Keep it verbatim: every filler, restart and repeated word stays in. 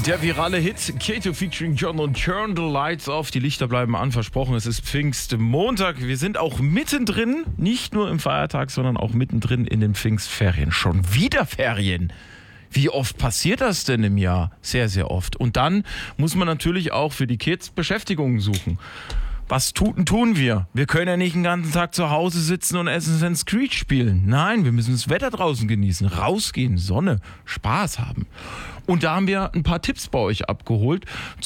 Der virale Hit Kato featuring John und Turn the Lights Off. Die Lichter bleiben an, versprochen. Es ist Pfingstmontag. Wir sind auch mittendrin, nicht nur im Feiertag, sondern auch mittendrin in den Pfingstferien. Schon wieder Ferien. Wie oft passiert das denn im Jahr? Sehr, sehr oft. Und dann muss man natürlich auch für die Kids Beschäftigungen suchen. Was tun, tun wir? Wir können ja nicht den ganzen Tag zu Hause sitzen und Assassin's Creed spielen. Nein, wir müssen das Wetter draußen genießen, rausgehen, Sonne, Spaß haben. Und da haben wir ein paar Tipps bei euch abgeholt